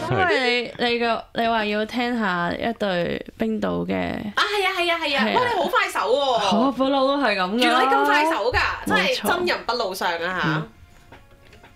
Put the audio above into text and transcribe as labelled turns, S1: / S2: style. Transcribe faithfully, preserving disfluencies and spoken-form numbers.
S1: 因為你你個你話要聽下一隊冰島嘅
S2: 啊，係啊係啊係啊，哇你好快手喎！
S1: 我不嬲都係咁㗎。
S2: 原來你咁快手㗎，真係
S1: 冇錯
S2: 真人不露相啊嚇！